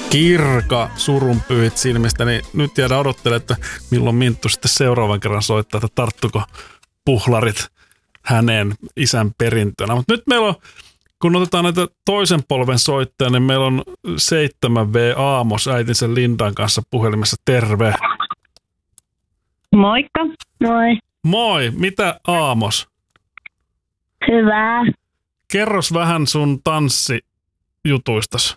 Kirka surunpyyhit silmistä, niin nyt jäädä odottelemaan, että milloin Minttu sitten seuraavan kerran soittaa, että tarttuko puhlarit hänen isän perintönä. Mutta nyt meillä on, kun otetaan näitä toisen polven soittajia, niin meillä on 7V Aamos äitinsä Lindan kanssa puhelimessa. Terve. Moikka. Moi. Moi. Mitä Aamos? Hyvää. Kerros vähän sun tanssijutuistas.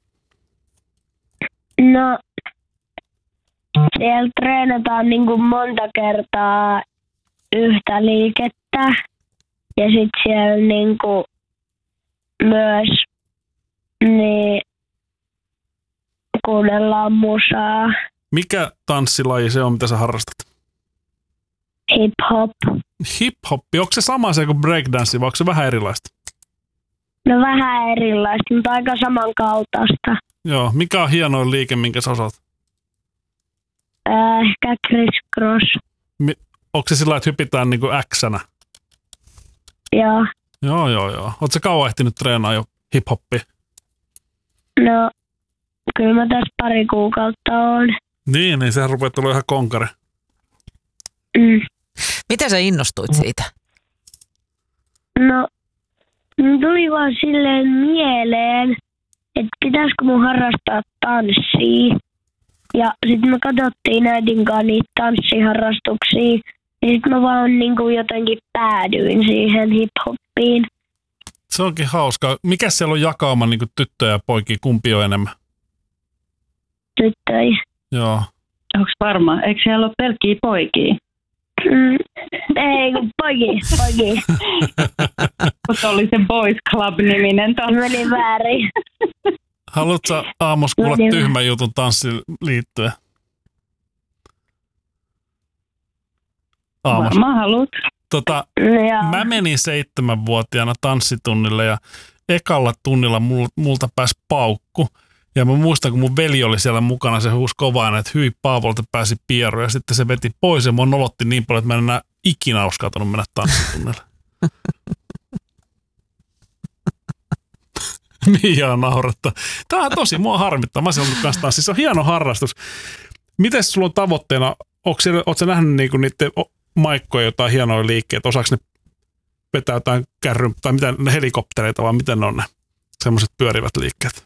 No, siellä treenataan niinku monta kertaa yhtä liikettä ja sit siellä niinku myös niin kuunnellaan musaa. Mikä tanssilaji se on, mitä sä harrastat? Hip-hop. Hip-hoppi, onko se sama se kuin breakdance vai onko se vähän erilaista? No vähän erilaista, mutta aika samankaltaista. Joo, mikä on hienoin liike, minkä sä osaat? Ehkä crisscross. Onko se sillä, että hypitään niinku X-nä? Joo. Joo. Ootko sä kauan ehtinyt treenaa jo hip-hoppia? No, kyllä mä tässä pari kuukautta oon. Niin, sehän rupeaa tulla ihan konkari. Miten sä innostuit siitä? No, tuli vaan silleen mieleen, että pitäisikö mun harrastaa tanssia. Ja sitten me katsottiin äidin kanssa niitä tanssiharrastuksia. Ja sitten mä vaan niinku jotenkin päädyin siihen hip-hoppiin. Se onkin hauskaa. Mikä siellä on jakauma niinku tyttöjä ja poikia? Kumpi on enemmän? Tyttöjä. Joo. Onko varma? Eikö siellä ole pelkkiä poikia? Ei, kun poikia. Mutta oli se Boys Club-niminen. Meni väärin. Haluatko sä Aamos kuulla tyhmän jutun tanssiin liittyen? Aamos. Varmaan haluat. Mä menin 7-vuotiaana tanssitunnille ja ekalla tunnilla multa pääsi paukku. Ja mä muistan, kun mun veli oli siellä mukana, se huusi kovaa, että hyi Paavolta pääsi pieru. Ja sitten se veti pois ja mua nolotti niin paljon, että mä en enää ikinä uskaltanut mennä tanssitunnille. Miaa naurattaa. Tää on tosi, mua harmittaa. Mä oon kanssa tanssissa. Se on hieno harrastus. Miten sulla on tavoitteena? Ootko sä nähnyt niinku niiden maikkoja jotain hienoja liikkeitä? Osaako ne vetää jotain kärryn, tai mitä ne helikoptereita, vai miten ne on ne semmoiset pyörivät liikkeet?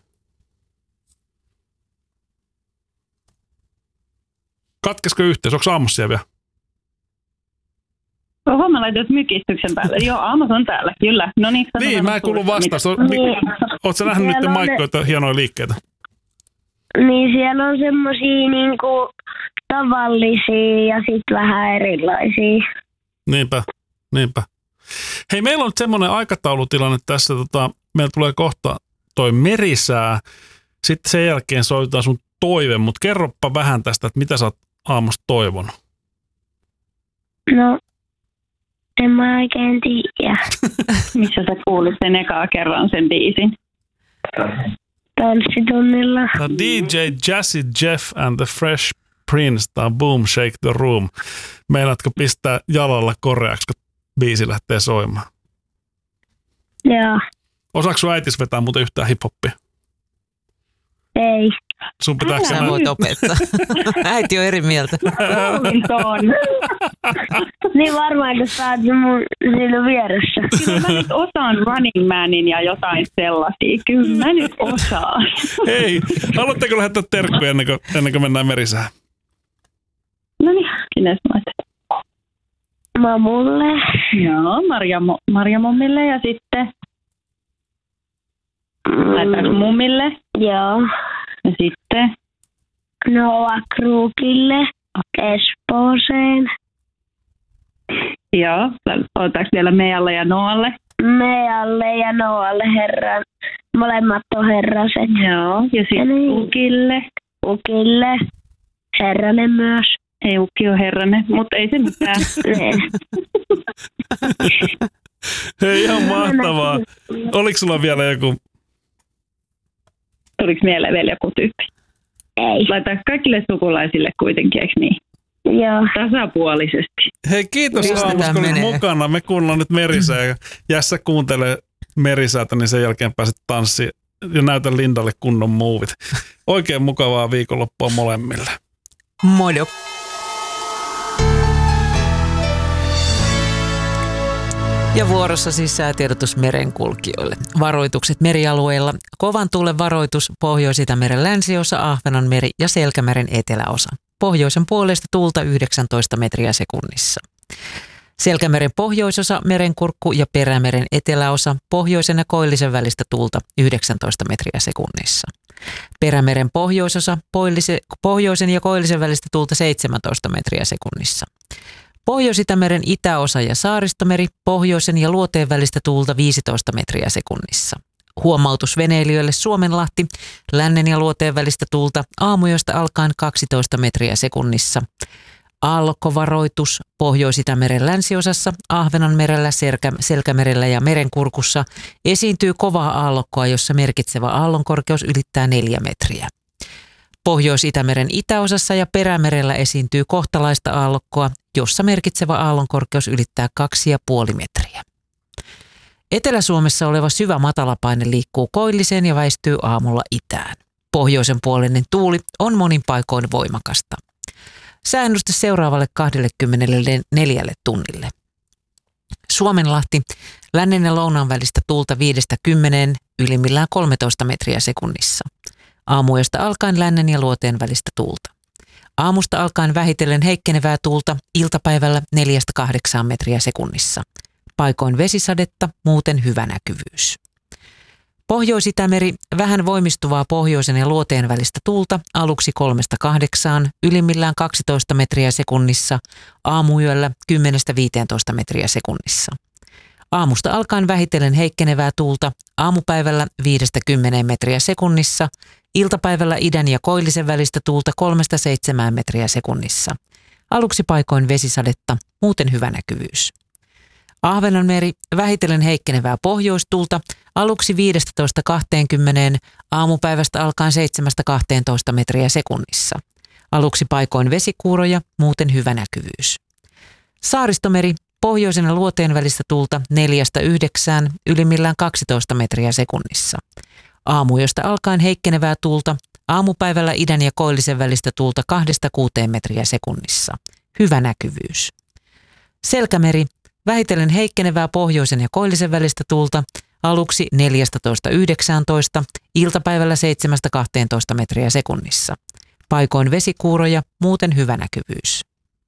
Katkesko yhteys? Onko Aamos siellä vielä? Oho, mä laitan mykistyksen päälle. Joo, Aamos on täällä, kyllä. No niin, mä en kuulu vastaus. Ootko sä nähnyt niiden maikkoja hienoja liikkeitä? Niin, siellä on semmosia niinku tavallisia ja sitten vähän erilaisia. Niinpä. Hei, meillä on nyt semmoinen aikataulutilanne tässä. Meillä tulee kohta toi merisää. Sitten sen jälkeen soitetaan sun toive, mutta kerropa vähän tästä, että mitä sä oot Aamosta toivonut. No, en mä oikein tiedä. Missä sä kuulit sen ekaa kerran sen biisin? Tanssitunnilla. DJ Jazzy Jeff and the Fresh Prince, tää Boom Shake the Room. Meinaatko pistää jalalla koreaksi, kun biisi lähtee soimaan? Joo. Osaatko sun äitis vetää muuten yhtään hip-hoppia? Ei. Sun pitääkö sä voit opettaa. Äiti on eri mieltä. Niin varmaan, että sä oot mun siinä vieressä. Kyllä mä nyt osaan Running Manin ja jotain sellaisia. Kyllä mä nyt osaan. Hei, haluatteko lähettää terkkuja ennen kuin mennään merisään? No niin, sinne laitat. Mamulle. Joo, Marja mummille ja sitten laitaanko mummille? Joo. Ja sitten Noa Kruukille. Espooseen. Joo, otetaanko vielä Mealle ja Noalle? Mealle ja Noalle herran. Molemmat on herraset. Joo, ja sitten Ukille. Ukille. Herranen myös. Ei, Ukki on herranen, mutta ei se mitään. Hei, ihan mahtavaa. Oliko sulla vielä joku? Tuliko mieleen vielä joku tyyppi? Ei. Laitaanko kaikille sukulaisille kuitenkin, eikö niin? Joo. Tasapuolisesti. Hei, kiitos Aamus, kun olit mukana. Me kuunnellaan nyt merisää ja jää sä kuuntelee merisäätä, niin sen jälkeen pääset tanssiin ja näytän Lindalle kunnon muuvit. Oikein mukavaa viikonloppua molemmille. Modo. Ja vuorossa siis säätiedotus merenkulkijoille. Varoitukset merialueilla. Kovan tuulen varoitus Pohjois-Itämeren länsiosa, Ahvenanmeri ja Selkämeren eteläosa. Pohjoisen puolesta tuulta 19 metriä sekunnissa. Selkämeren pohjoisosa, Merenkurkku ja Perämeren eteläosa, pohjoisen ja koillisen välistä tuulta 19 metriä sekunnissa. Perämeren pohjoisosa, pohjoisen ja koillisen välistä tuulta 17 metriä sekunnissa. Pohjois-Itämeren itäosa ja Saaristomeri, pohjoisen ja luoteen välistä tuulta 15 metriä sekunnissa. Huomautus veneilijöille Suomenlahti, lännen ja luoteen välistä tuulta aamuyöstä alkaen 12 metriä sekunnissa. Aallokkovaroitus Pohjois-Itämeren länsiosassa, Ahvenanmerellä, Selkämerellä ja Merenkurkussa esiintyy kovaa aallokkoa, jossa merkitsevä aallonkorkeus ylittää 4 metriä. Pohjois-Itämeren itäosassa ja Perämerellä esiintyy kohtalaista aallokkoa, jossa merkitsevä aallonkorkeus ylittää 2,5 metriä. Etelä-Suomessa oleva syvä matalapaine liikkuu koilliseen ja väistyy aamulla itään. Pohjoisen puolinen tuuli on monin paikoin voimakasta. Sääennuste seuraavalle 24 tunnille. Suomenlahti, lännen ja lounaan välistä tuulta 5-10, ylimmillään 13 metriä sekunnissa. Aamuyöstä alkaen lännen ja luoteen välistä tuulta. Aamusta alkaen vähitellen heikkenevää tuulta, iltapäivällä 4-8 metriä sekunnissa. Paikoin vesisadetta, muuten hyvä näkyvyys. Pohjois-Itämeri, vähän voimistuvaa pohjoisen ja luoteen välistä tuulta, aluksi 3-8, ylimmillään 12 metriä sekunnissa, aamuyöllä 10-15 metriä sekunnissa. Aamusta alkaen vähitellen heikkenevää tuulta, aamupäivällä 5-10 metriä sekunnissa, iltapäivällä idän ja koillisen välistä tuulta 3-7 metriä sekunnissa. Aluksi paikoin vesisadetta, muuten hyvä näkyvyys. Ahvenanmeri, vähitellen heikkenevää pohjoistuulta, aluksi 15-20, aamupäivästä alkaen 7-12 metriä sekunnissa. Aluksi paikoin vesikuuroja, muuten hyvä näkyvyys. Saaristomeri, pohjoisen ja luoteen välistä tuulta 4-9, ylimmillään 12 metriä sekunnissa. Aamuyöstä alkaen heikkenevää tuulta, aamupäivällä idän ja koillisen välistä tuulta 2-6 metriä sekunnissa. Hyvä näkyvyys. Selkämeri, vähitellen heikkenevää pohjoisen ja koillisen välistä tuulta, aluksi 14-19, iltapäivällä 7-12 metriä sekunnissa. Paikoin vesikuuroja, muuten hyvä näkyvyys.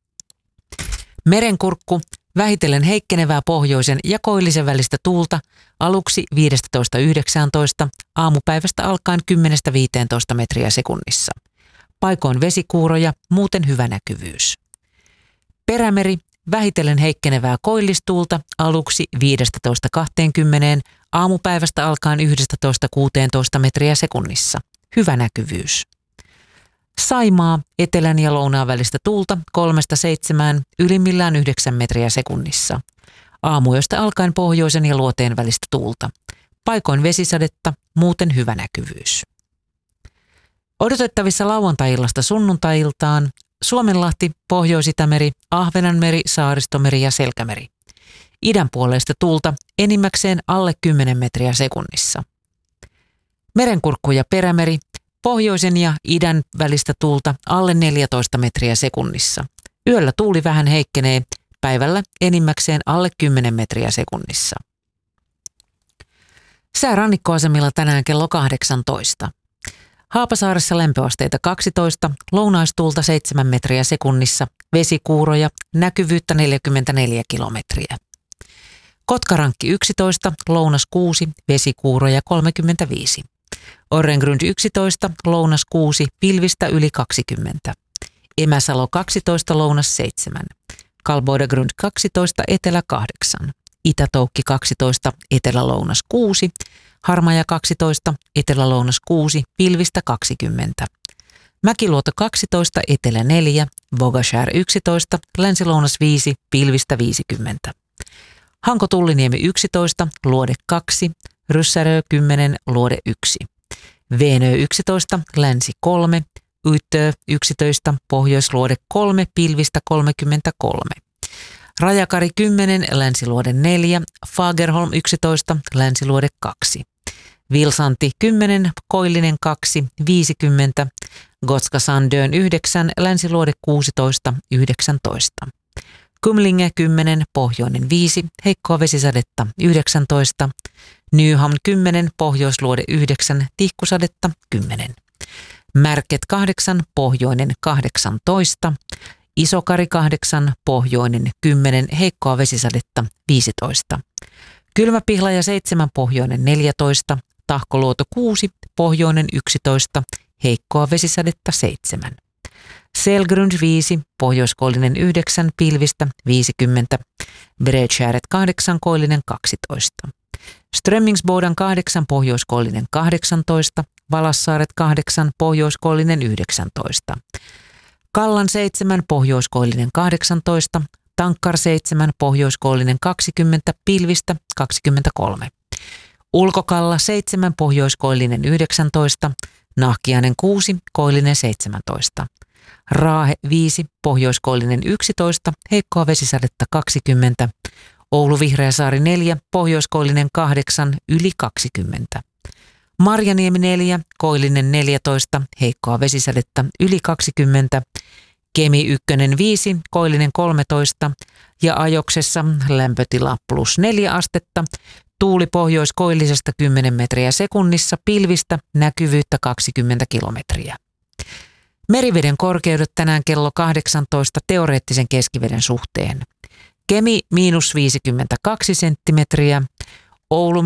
Merenkurkku, vähitellen heikkenevää pohjoisen ja koillisen välistä tuulta, aluksi 15-19, aamupäivästä alkaen 10-15 metriä sekunnissa. Paikoin vesikuuroja, muuten hyvä näkyvyys. Perämeri, vähitellen heikkenevää koillistuulta, aluksi 15-20, aamupäivästä alkaen 11-16 metriä sekunnissa. Hyvä näkyvyys. Saimaa, etelän ja lounaan välistä tuulta 3-7, ylimmillään 9 metriä sekunnissa. Aamuyöstä alkaen pohjoisen ja luoteen välistä tuulta. Paikoin vesisadetta, muuten hyvä näkyvyys. Odotettavissa lauantai-illasta sunnuntai-iltaan Suomenlahti, Pohjois-Itämeri, Ahvenanmeri, Saaristomeri ja Selkämeri. Idän puolesta tuulta enimmäkseen alle 10 metriä sekunnissa. Merenkurkku ja Perämeri, pohjoisen ja idän välistä tuulta alle 14 metriä sekunnissa. Yöllä tuuli vähän heikkenee, päivällä enimmäkseen alle 10 metriä sekunnissa. Sää rannikkoasemilla tänään kello 18. Haapasaaressa lämpöasteita 12, lounaistuulta 7 metriä sekunnissa, vesikuuroja, näkyvyyttä 44 kilometriä. Kotkarankki 11, lounas 6, vesikuuroja 35. Orrengrund 11, lounas 6, pilvistä yli 20. Emäsalo 12, lounas 7. Kalboidagrund 12, etelä 8. Itätoukki 12, etelä-lounas 6. Harmaja 12, etelä-lounas 6, pilvistä 20. Mäkiluoto 12, etelä 4, Vogashär 11, länsi-lounas 5, pilvistä 50. Hanko-Tulliniemi 11, luode 2, Ryssärö 10, luode 1. Veenö 11, länsi 3, Yttö 11, pohjoisluode 3, pilvistä 33. Rajakari 10, länsiluode 4, Fagerholm 11, länsiluode 2. Vilsanti 10, Koillinen 2, 50, Gotska Sandön 9, Länsiluode 16, 19. Kumlinge 10, Pohjoinen 5, heikkoa vesisadetta 19, Nyhamn 10, Pohjoisluode 9, tihkusadetta 10. Märket 8, Pohjoinen 18, Isokari 8, Pohjoinen 10, heikkoa vesisadetta 15. Kylmäpihlaja 7, Pohjoinen 14, Tahkoluoto 6, Pohjoinen 11, heikkoa vesisadetta 7. Selgrund 5, Pohjoiskoillinen 9, pilvistä 50, Bredskärret 8, Koillinen 12. Strömmingsbodan 8, Pohjoiskoillinen 18, Valassaaret 8, Pohjoiskoillinen 19. Kallan 7, Pohjoiskoillinen 18, Tankkar 7, Pohjoiskoillinen 20, pilvistä 23. Ulkokalla 7, Pohjoiskoillinen 19, Nahkiainen 6, Koillinen 17. Raahe 5, Pohjoiskoillinen 11, heikkoa vesisadetta 20. Oulu Vihreäsaari 4, Pohjoiskoillinen 8, yli 20. Marjaniemi 4, Koillinen 14, heikkoa vesisadetta yli 20. Kemi 1 5, Koillinen 13 ja Ajoksessa lämpötila +4 astetta. Tuuli pohjoiskoillisesta 10 metriä sekunnissa, pilvistä näkyvyyttä 20 kilometriä. Meriveden korkeudet tänään kello 18 teoreettisen keskiveden suhteen. Kemi -52 senttimetriä, Oulu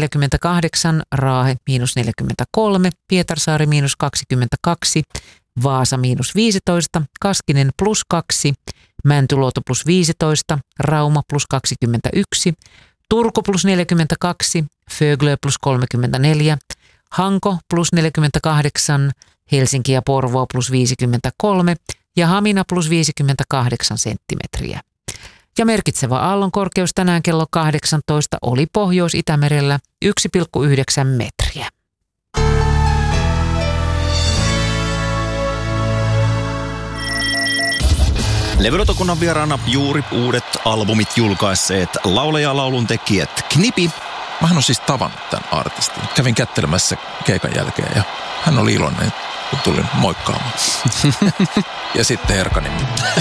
-48, Raahe -43, Pietarsaari -22, Vaasa -15, Kaskinen +2, Mäntyluoto +15, Rauma +21, Turku +42, Föglö +34, Hanko +48, Helsinki ja Porvoo +53 ja Hamina +58 senttimetriä. Ja merkitsevä aallon korkeus tänään kello 18 oli Pohjois-Itämerellä 1,9 metriä. Levylautakunnan vieraana juuri uudet albumit julkaisseet laulaja ja lauluntekijät Knipi. Mähän on siis tavannut tämän artistin. Kävin kättelemässä keikan jälkeen ja hän oli iloinen, kun tulin moikkaamaan. Ja sitten Erkanimi.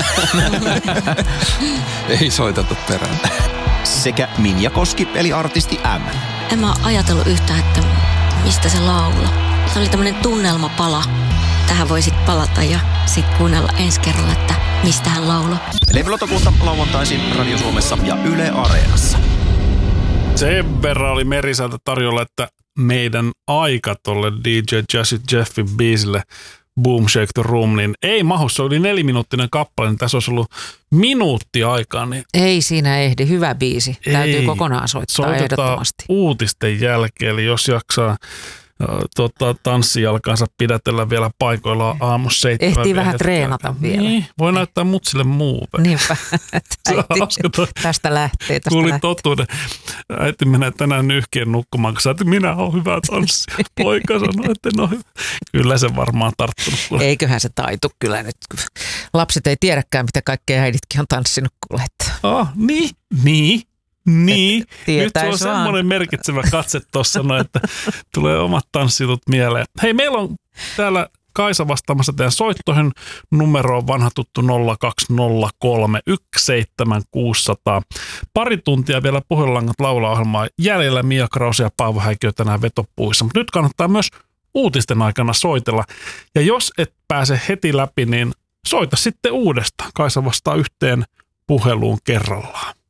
Ei soiteta perään. Sekä Minja Koski eli artisti M. En mä ajatellut yhtään, että mistä se laula. Se oli tämmönen tunnelmapala. Tähän voisit palata ja sitten kuunnella ensi kerralla, että mistä hän lauloi. Levylautakunta lauantaisin Radio Suomessa ja Yle Areenassa. Sen verran oli Meriseltä tarjolla, että meidän aika tolle DJ Jazzy Jeffin biisille Boom Shake the Room, niin ei mahu, se oli 4-minuuttinen kappale, niin tässä olisi ollut minuutti aikaa. Niin ei siinä ehdi, hyvä biisi. Täytyy kokonaan soittaa ehdottomasti. Uutisten jälkeen, eli jos jaksaa tanssijalkansa pidätellä vielä paikoillaan aamussa 7. Ehtii vähän treenata vielä. Niin, voi näyttää mutsille muuve. Niinpä. Tästä lähtee. Kuulin totuuden. Äiti menee tänään nyyhkien nukkumaan, kun sä että minä olen hyvä tanssi. Poika sanoi, että en ole hyvä. Kyllä se varmaan tarttunut. Eiköhän se taitu kyllä nyt. Lapset ei tiedäkään, mitä kaikkea äiditkin on tanssinut kuulet. Niin. Nyt se on semmoinen merkitsevä katse tuossa, että tulee omat tanssitut mieleen. Hei, meillä on täällä Kaisa vastaamassa teidän soittoihin. Numero on vanha tuttu 0203 17600. Pari tuntia vielä Puhelinlangat laulaohjelmaa jäljellä. Mia Krause ja Paavo Häikiö tänään vetopuissa. Mutta nyt kannattaa myös uutisten aikana soitella. Ja jos et pääse heti läpi, niin soita sitten uudestaan. Kaisa vastaa yhteen puheluun kerrallaan.